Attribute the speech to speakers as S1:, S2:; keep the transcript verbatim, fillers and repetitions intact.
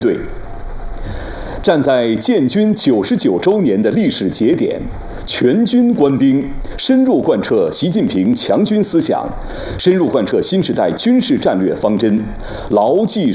S1: 对。站在建军九十九周年的历史节点，全军官兵深入贯彻习近平强军思想，深入贯彻新时代军事战略方针，牢记